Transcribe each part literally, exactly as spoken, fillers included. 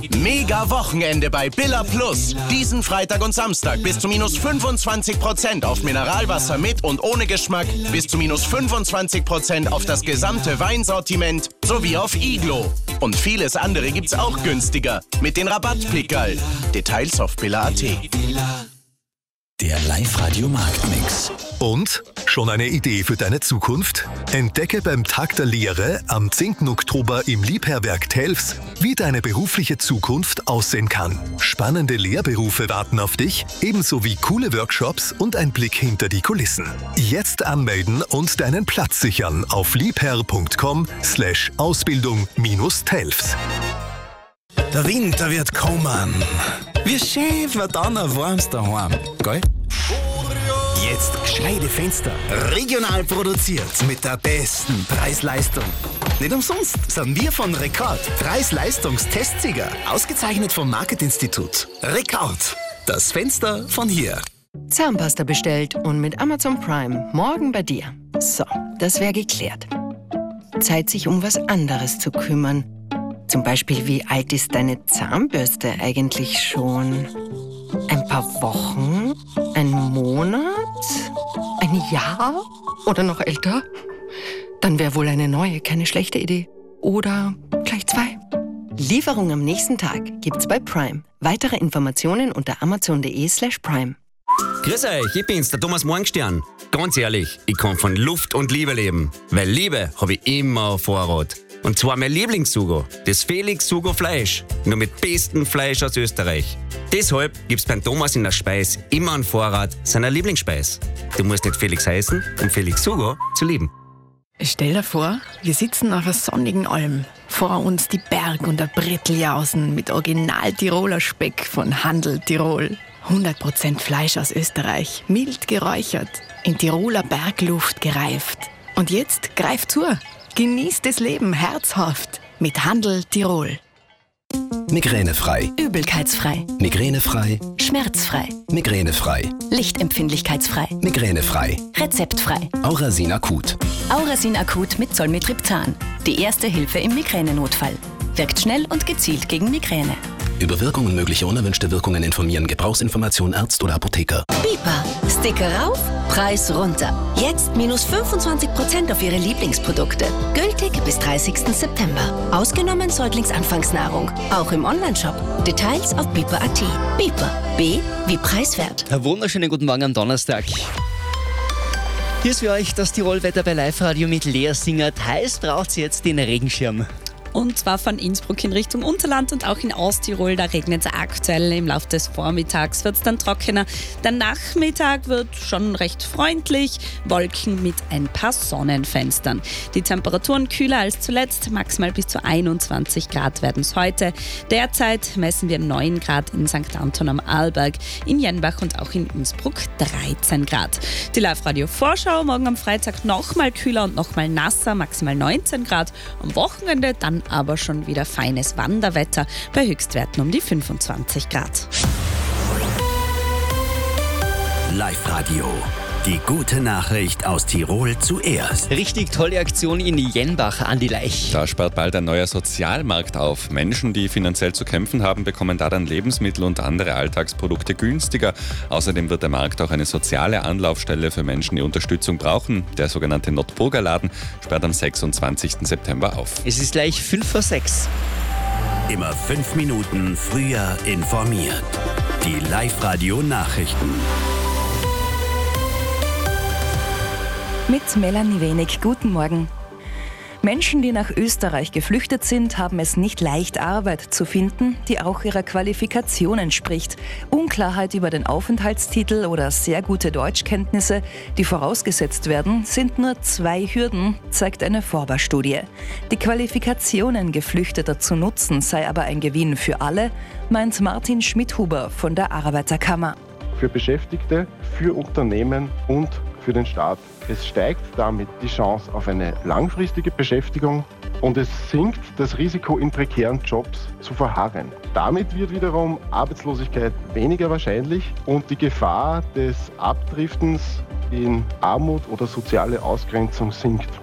Mega Wochenende bei Billa Plus. Diesen Freitag und Samstag bis zu minus fünfundzwanzig Prozent auf Mineralwasser mit und ohne Geschmack, bis zu minus fünfundzwanzig Prozent auf das gesamte Weinsortiment sowie auf Iglo. Und vieles andere gibt's auch günstiger mit den Rabattpickerl. Details auf billa punkt at. Der Live-Radio-Marktmix. Und? Schon eine Idee für deine Zukunft? Entdecke beim Tag der Lehre am zehnten Oktober im Liebherrwerk Telfs, wie deine berufliche Zukunft aussehen kann. Spannende Lehrberufe warten auf dich, ebenso wie coole Workshops und ein Blick hinter die Kulissen. Jetzt anmelden und deinen Platz sichern auf liebherr.com slash Ausbildung minus Telfs. Der Winter wird kommen. Wie schön wird dann ein warmes daheim, gell? Jetzt gescheite Fenster. Regional produziert mit der besten Preis-Leistung. Nicht umsonst sind wir von Rekord Preis-Leistungstestsieger. Ausgezeichnet vom Marketinstitut. Rekord. Das Fenster von hier. Zahnpasta bestellt und mit Amazon Prime morgen bei dir. So, das wäre geklärt. Zeit, sich um was anderes zu kümmern. Zum Beispiel, wie alt ist deine Zahnbürste eigentlich schon? Ein paar Wochen? Ein Monat? Ein Jahr? Oder noch älter? Dann wäre wohl eine neue keine schlechte Idee. Oder gleich zwei. Lieferung am nächsten Tag gibt's bei Prime. Weitere Informationen unter amazon.de slash prime. Grüß euch, ich bin's, der Thomas Morgenstern. Ganz ehrlich, ich kann von Luft und Liebe leben. Weil Liebe habe ich immer auf Vorrat. Und zwar mein Lieblingssugo, das Felix Sugo Fleisch. Nur mit bestem Fleisch aus Österreich. Deshalb gibt's beim Thomas in der Speis immer einen Vorrat seiner Lieblingsspeis. Du musst nicht Felix heißen, um Felix Sugo zu lieben. Stell dir vor, wir sitzen auf einer sonnigen Alm. Vor uns die Berg- und der Bretteljausen mit Original-Tiroler Speck von Handel Tirol. hundert Prozent Fleisch aus Österreich, mild geräuchert, in Tiroler Bergluft gereift. Und jetzt greif zu! Genießt das Leben herzhaft mit Handel Tirol. Migränefrei. Übelkeitsfrei. Migränefrei. Schmerzfrei. Migränefrei. Lichtempfindlichkeitsfrei. Migränefrei. Rezeptfrei. Aurasin Akut. Aurasin Akut mit Zolmitriptan. Die erste Hilfe im Migränenotfall. Wirkt schnell und gezielt gegen Migräne. Über Wirkung und mögliche unerwünschte Wirkungen informieren. Gebrauchsinformation Arzt oder Apotheker. Bipa. Sticker rauf, Preis runter. Jetzt minus fünfundzwanzig Prozent auf Ihre Lieblingsprodukte. Gültig bis dreißigsten September. Ausgenommen Säuglingsanfangsnahrung. Auch im Onlineshop. Details auf bipa punkt at. Bipa. B wie preiswert. Einen wunderschönen guten Morgen am Donnerstag. Hier ist für euch das Tirolwetter bei Live-Radio mit Lea Singert. Heiß braucht ihr jetzt den Regenschirm. Und zwar von Innsbruck in Richtung Unterland und auch in Osttirol. Da regnet es aktuell. Im Laufe des Vormittags wird es dann trockener. Der Nachmittag wird schon recht freundlich. Wolken mit ein paar Sonnenfenstern. Die Temperaturen kühler als zuletzt. Maximal bis zu einundzwanzig Grad werden es heute. Derzeit messen wir neun Grad in Sankt Anton am Arlberg, in Jenbach und auch in Innsbruck dreizehn Grad. Die Live-Radio-Vorschau morgen am Freitag nochmal kühler und nochmal nasser. Maximal neunzehn Grad. Am Wochenende dann aber schon wieder feines Wanderwetter bei Höchstwerten um die fünfundzwanzig Grad. Live-Radio. Die gute Nachricht aus Tirol zuerst. Richtig tolle Aktion in Jenbach an die Laich. Da sperrt bald ein neuer Sozialmarkt auf. Menschen, die finanziell zu kämpfen haben, bekommen da dann Lebensmittel und andere Alltagsprodukte günstiger. Außerdem wird der Markt auch eine soziale Anlaufstelle für Menschen, die Unterstützung brauchen. Der sogenannte Notburger Laden sperrt am sechsundzwanzigsten September auf. Es ist gleich fünf vor sechs. Immer fünf Minuten früher informiert. Die Live-Radio-Nachrichten. Mit Melanie Wenig. Guten Morgen. Menschen, die nach Österreich geflüchtet sind, haben es nicht leicht, Arbeit zu finden, die auch ihrer Qualifikation entspricht. Unklarheit über den Aufenthaltstitel oder sehr gute Deutschkenntnisse, die vorausgesetzt werden, sind nur zwei Hürden, zeigt eine Forba-Studie. Die Qualifikationen Geflüchteter zu nutzen sei aber ein Gewinn für alle, meint Martin Schmidhuber von der Arbeiterkammer. Für Beschäftigte, für Unternehmen und für den Staat. Es steigt damit die Chance auf eine langfristige Beschäftigung und es sinkt das Risiko, in prekären Jobs zu verharren. Damit wird wiederum Arbeitslosigkeit weniger wahrscheinlich und die Gefahr des Abdriftens in Armut oder soziale Ausgrenzung sinkt.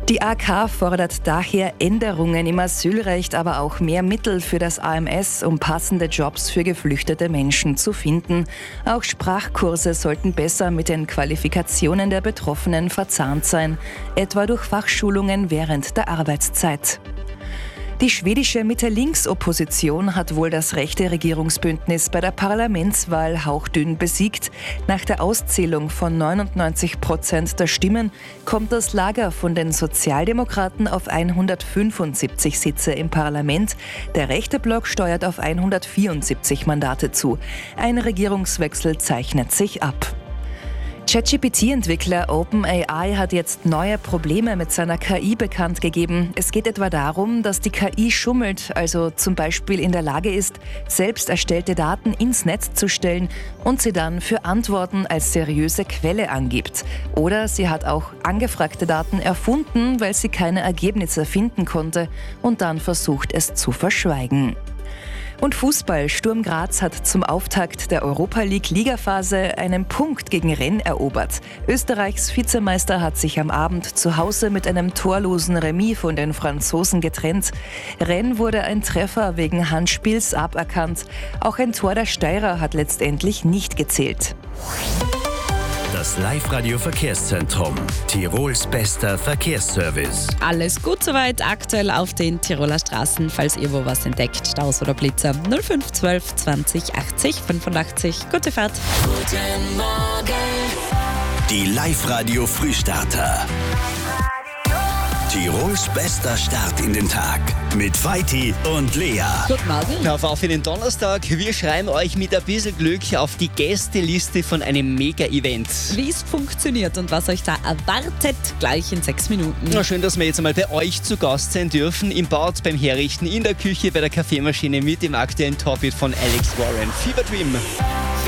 Die A K fordert daher Änderungen im Asylrecht, aber auch mehr Mittel für das A M S, um passende Jobs für geflüchtete Menschen zu finden. Auch Sprachkurse sollten besser mit den Qualifikationen der Betroffenen verzahnt sein, etwa durch Fachschulungen während der Arbeitszeit. Die schwedische Mitte-Links-Opposition hat wohl das rechte Regierungsbündnis bei der Parlamentswahl hauchdünn besiegt. Nach der Auszählung von neunundneunzig Prozent der Stimmen kommt das Lager von den Sozialdemokraten auf hundertfünfundsiebzig Sitze im Parlament. Der rechte Block steuert auf hundertvierundsiebzig Mandate zu. Ein Regierungswechsel zeichnet sich ab. ChatGPT-Entwickler OpenAI hat jetzt neue Probleme mit seiner K I bekannt gegeben. Es geht etwa darum, dass die K I schummelt, also zum Beispiel in der Lage ist, selbst erstellte Daten ins Netz zu stellen und sie dann für Antworten als seriöse Quelle angibt. Oder sie hat auch angefragte Daten erfunden, weil sie keine Ergebnisse finden konnte und dann versucht, es zu verschweigen. Und Fußball. Sturm Graz hat zum Auftakt der Europa League-Ligaphase einen Punkt gegen Rennes erobert. Österreichs Vizemeister hat sich am Abend zu Hause mit einem torlosen Remis von den Franzosen getrennt. Rennes wurde ein Treffer wegen Handspiels aberkannt. Auch ein Tor der Steirer hat letztendlich nicht gezählt. Das Live-Radio-Verkehrszentrum. Tirols bester Verkehrsservice. Alles gut soweit aktuell auf den Tiroler Straßen. Falls ihr wo was entdeckt, Staus oder Blitzer, null fünf zwölf zwanzig achtzig fünfundachtzig. Gute Fahrt. Guten Morgen. Die Live-Radio-Frühstarter. Tirols bester Start in den Tag mit Vaiti und Lea. Guten Morgen. Auf, auf in den Donnerstag. Wir schreiben euch mit ein bisschen Glück auf die Gästeliste von einem Mega-Event. Wie es funktioniert und was euch da erwartet, gleich in sechs Minuten. Na, schön, dass wir jetzt einmal bei euch zu Gast sein dürfen. Im Bad, beim Herrichten, in der Küche, bei der Kaffeemaschine mit dem aktuellen Top-Hit von Alex Warren. Fever Dream.